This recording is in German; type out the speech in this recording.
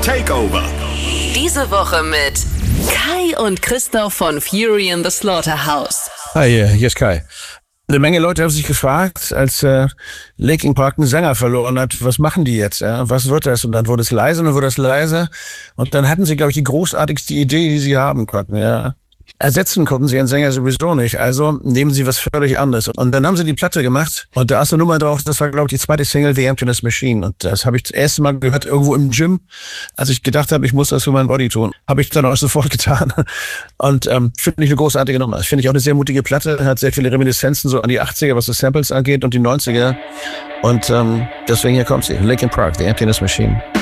Takeover. Diese Woche mit Kai und Christoph von Fury in the Slaughterhouse. Hi, hier ist Kai. Eine Menge Leute haben sich gefragt, als Linkin Park einen Sänger verloren hat, was machen die jetzt? Ja? Was wird das? Und dann wurde es leise und dann wurde es leiser. Und dann hatten sie, glaube ich, die großartigste Idee, die sie haben konnten. Ja? Ersetzen konnten sie einen Sänger sowieso nicht, also nehmen sie was völlig anderes. Und dann haben sie die Platte gemacht und da ist eine Nummer drauf, das war, glaube ich, die zweite Single, The Emptiness Machine. Und das habe ich das erste Mal gehört irgendwo im Gym, als ich gedacht habe, ich muss das für mein Body tun. Habe ich dann auch sofort getan. Und finde ich eine großartige Nummer. Finde ich auch eine sehr mutige Platte, hat sehr viele Reminiszenzen so an die 80er, was die Samples angeht und die 90er. Und deswegen hier kommt sie, Linkin Park, The Emptiness Machine.